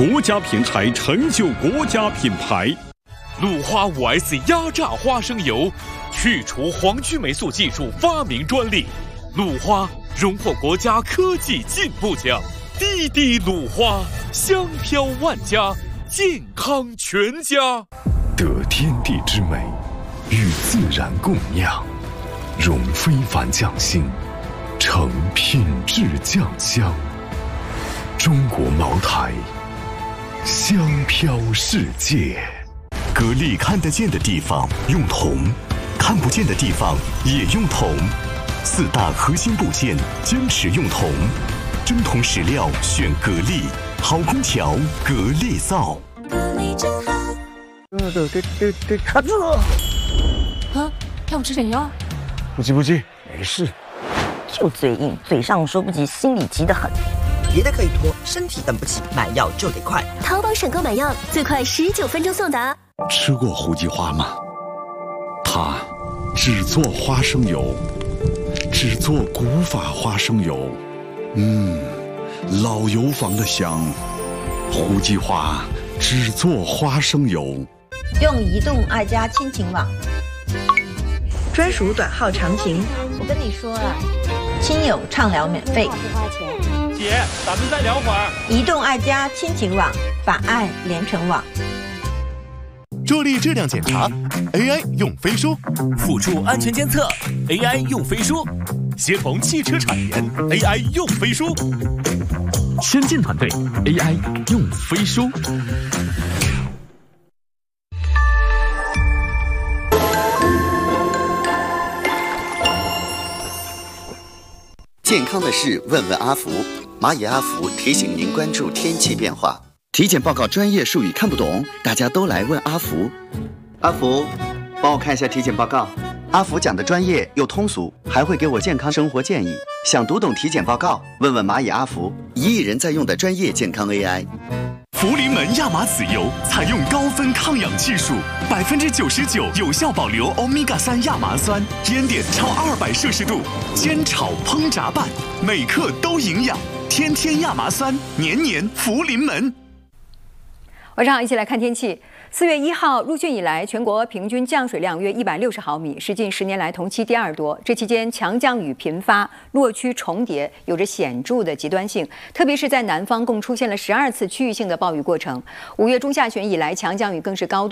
国家品牌成就国家品牌。 鲁花5S 压榨花生油，去除黄曲霉素技术发明专利。鲁花荣获国家科技进步奖。滴滴鲁花，香飘万家，健康全家。 得天地之美，与自然共酿，融非凡匠心，成品质酱香。中国茅台，香飘世界。 格力看得见的地方用铜，看不见的地方也用铜。4大核心部件坚持用铜，真铜实料选格力，好空调格力造。 格力真好。 卡住了！ 啊，要我吃点药？ 不急，没事。 就嘴硬，嘴上说不急，心里急得很。 别的可以拖，身体等不起，买药就得快。 淘宝省购买药，最快19分钟送达。 吃过胡记花吗？它只做花生油，只做古法花生油。老油坊的香。胡记花只做花生油。 用移动爱家亲情网， 专属短号长情。 我跟你说了，亲友畅聊免费。 不花钱。 姐，咱们再聊会儿。 移动爱家亲情网，把爱连成网。 助力质量检查 ，AI 用飞书； 辅助安全监测 ，AI 用飞书；协同汽车产研 ，AI 用飞书； 先进团队 AI 用飞书。 健康的事，问问阿福。蚂蚁阿福提醒您关注天气变化。体检报告专业术语看不懂，大家都来问阿福。阿福，帮我看一下体检报告。阿福讲的专业又通俗，还会给我健康生活建议。想读懂体检报告，问问蚂蚁阿福，1亿人在用的专业健康 AI。 福临门亚麻籽油采用高分抗氧技术，99%有效保留欧米伽3亚麻酸，烟点超200摄氏度，煎炒烹炸拌，每克都营养。天天亚麻酸，年年福临门。 晚上好，一起来看天气。4月1号入汛以来，全国平均降水量约160毫米，是近10年来同期第2多。这期间强降雨频发，落区重叠，有着显著的极端性。特别是在南方，共出现了12次区域性的暴雨过程。5月中下旬以来，强降雨更是高度